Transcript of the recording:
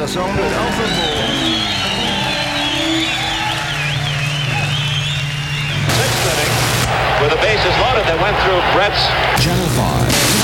the sound with Alpha Bull. Sixth inning, with the bases loaded that went through Brett's Channel 5.